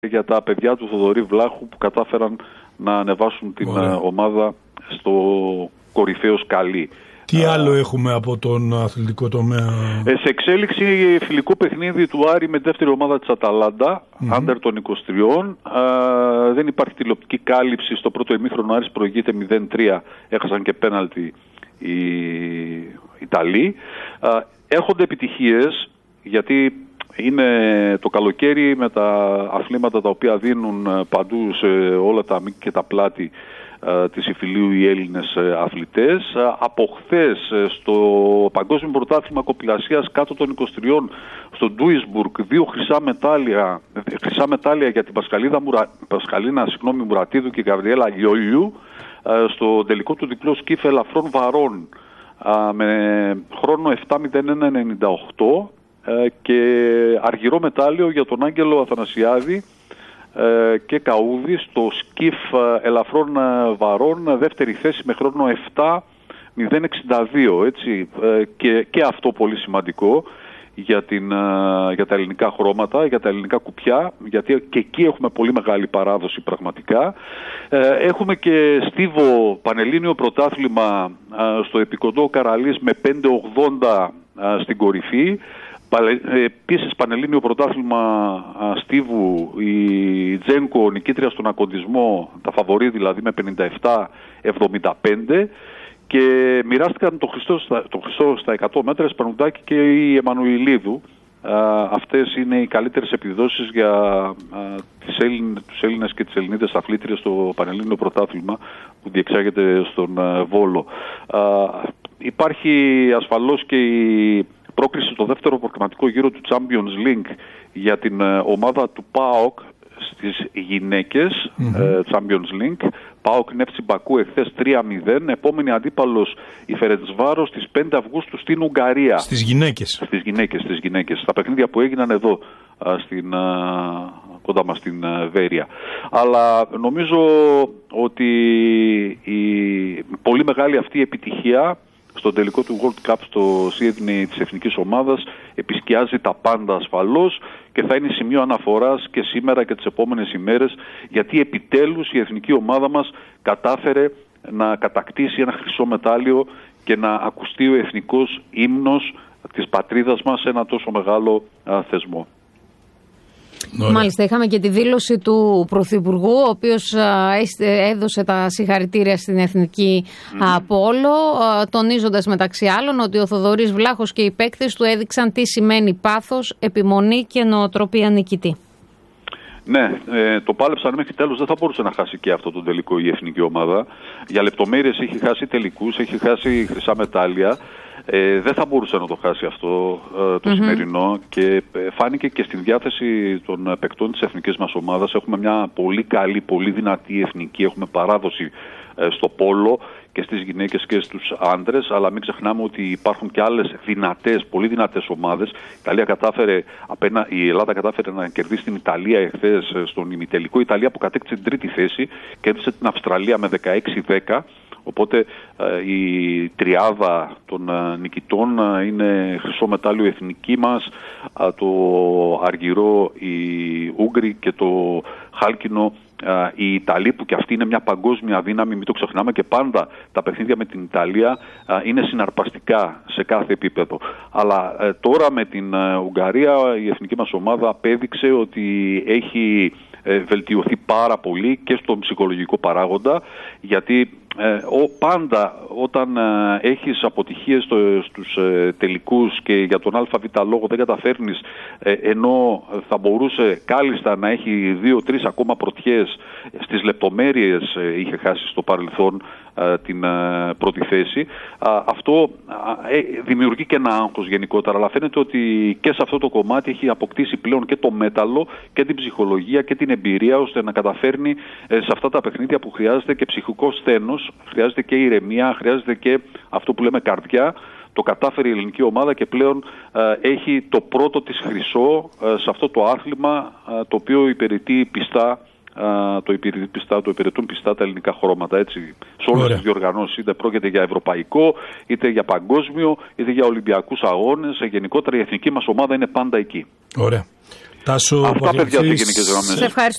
για τα παιδιά του Θοδωρή Βλάχου που κατάφεραν να ανεβάσουν την ομάδα στο κορυφαίο σκαλί. Τι άλλο έχουμε από τον αθλητικό τομέα? Σε εξέλιξη φιλικό παιχνίδι του Άρη με δεύτερη ομάδα της Αταλάντα, άντερ των 23. Δεν υπάρχει τηλεοπτική κάλυψη. Στο πρώτο ημίχρονο Άρης προηγείται 0-3. Έχασαν και πέναλτι οι Ιταλοί. Έρχονται επιτυχίες, γιατί είναι το καλοκαίρι με τα αθλήματα τα οποία δίνουν παντού σε όλα τα μήκη και τα πλάτη της Ιφιλίου οι Έλληνες αθλητές. Από χθες στο Παγκόσμιο Πρωτάθλημα Κοπηλασίας κάτω των 23 στο Ντούισμπουργκ 2 χρυσά μετάλλια για την Πασχαλίνα Μουρατίδου και Γαβριέλα Λιόλιου στο τελικό του διπλό σκύφ ελαφρών βαρών με χρόνο 7:01:98 και αργυρό μετάλλιο για τον Άγγελο Αθανασιάδη και Καούδη στο σκύφ ελαφρών βαρών, δεύτερη θέση με χρόνο 7:062, έτσι, και αυτό πολύ σημαντικό για τα ελληνικά χρώματα, για τα ελληνικά κουπιά, γιατί και εκεί έχουμε πολύ μεγάλη παράδοση πραγματικά. Έχουμε και στίβο πανελλήνιο πρωτάθλημα στο επικοντό Καραλής με 5:80 στην κορυφή. Επίσης πανελλήνιο πρωτάθλημα στίβου, η Τζένκο νικήτρια στον ακοντισμό, τα φαβορί δηλαδή με 57-75, και μοιράστηκαν το χρυσό στα 100 μέτρα Σπανουδάκη και η Εμμανουηλίδου. Αυτές είναι οι καλύτερες επιδόσεις για τους Έλληνες και τις Ελληνίδες αθλήτριες στο πανελλήνιο πρωτάθλημα που διεξάγεται στον Βόλο. Υπάρχει ασφαλώς και η πρόκριση στο δεύτερο προκριματικό γύρο του Champions League για την ομάδα του ΠΑΟΚ στις γυναίκες, Champions League. ΠΑΟΚ Νεύτσι Μπακού εχθές 3-0, επόμενη αντίπαλος η Φερεντσβάρος στις 5 Αυγούστου στην Ουγγαρία. Στις γυναίκες. Στις γυναίκες. Στα παιχνίδια που έγιναν εδώ κοντά μας στην Βέρεια. Αλλά νομίζω ότι η πολύ μεγάλη αυτή επιτυχία στον τελικό του World Cup στο Σίδνεϊ της εθνικής ομάδας επισκιάζει τα πάντα ασφαλώς και θα είναι σημείο αναφοράς και σήμερα και τις επόμενες ημέρες, γιατί επιτέλους η εθνική ομάδα μας κατάφερε να κατακτήσει ένα χρυσό μετάλλιο και να ακουστεί ο εθνικός ύμνος της πατρίδας μας σε ένα τόσο μεγάλο θεσμό. Μάλιστα, είχαμε και τη δήλωση του Πρωθυπουργού, ο οποίος έδωσε τα συγχαρητήρια στην Εθνική Πόλο, τονίζοντας μεταξύ άλλων ότι ο Θοδωρής Βλάχος και οι παίκτες του έδειξαν τι σημαίνει πάθος, επιμονή και νοοτροπία νικητή. Ναι, το πάλεψαν μέχρι τέλος, δεν θα μπορούσε να χάσει και αυτό το τελικό η εθνική ομάδα. Για λεπτομέρειες έχει χάσει τελικούς, έχει χάσει χρυσά μετάλλια. Δεν θα μπορούσε να το χάσει αυτό το σημερινό, και φάνηκε και στην διάθεση των παικτών της εθνικής μας ομάδας. Έχουμε μια πολύ καλή, πολύ δυνατή εθνική, έχουμε παράδοση στο πόλο και στις γυναίκες και στους άντρες, αλλά μην ξεχνάμε ότι υπάρχουν και άλλες δυνατές, πολύ δυνατές ομάδες. Η Ελλάδα κατάφερε να κερδίσει την Ιταλία εχθές στον ημιτελικό. Η Ιταλία που κατέκτησε την τρίτη θέση, κέρδισε την Αυστραλία με 16-10. Οπότε η τριάδα των νικητών είναι χρυσό μετάλλιο εθνική μας, το αργυρό οι Ούγγροι και το χάλκινο οι Ιταλοί, που και αυτή είναι μια παγκόσμια δύναμη, μην το ξεχνάμε, και πάντα τα παιχνίδια με την Ιταλία είναι συναρπαστικά σε κάθε επίπεδο. Αλλά τώρα με την Ουγγαρία η εθνική μας ομάδα απέδειξε ότι έχει βελτιωθεί πάρα πολύ και στον ψυχολογικό παράγοντα, γιατί πάντα όταν έχεις αποτυχίες στους τελικούς και για τον ΑΒ λόγο δεν καταφέρνεις, ενώ θα μπορούσε κάλλιστα να έχει 2-3 ακόμα πρωτιές, στις λεπτομέρειες είχε χάσει στο παρελθόν την πρώτη θέση. Αυτό δημιουργεί και ένα άγχος γενικότερα, αλλά φαίνεται ότι και σε αυτό το κομμάτι έχει αποκτήσει πλέον και το μέταλλο και την ψυχολογία και την εμπειρία, ώστε να καταφέρνει σε αυτά τα παιχνίδια που χρειάζεται και ψυχικό σθένος, χρειάζεται και ηρεμία, χρειάζεται και αυτό που λέμε καρδιά. Το κατάφερε η ελληνική ομάδα και πλέον έχει το πρώτο της χρυσό σε αυτό το άθλημα, το οποίο υπηρετεί πιστά, το υπηρετούν πιστά τα ελληνικά χρώματα, έτσι, σε όλες τις διοργανώσεις, είτε πρόκειται για ευρωπαϊκό, είτε για παγκόσμιο, είτε για ολυμπιακούς αγώνες. Γενικότερα η εθνική μας ομάδα είναι πάντα εκεί. Ωραία. Τάσο, αυτά παιδιά σε γενικές γραμμές.